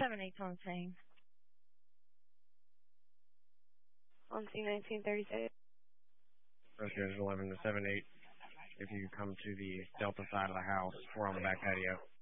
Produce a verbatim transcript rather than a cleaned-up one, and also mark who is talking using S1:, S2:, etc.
S1: seven eight's on scene.
S2: On scene nineteen thirty-six.
S3: Roscoe's eleven to seven eight. If you come to the Delta side of the house, we're on the back patio.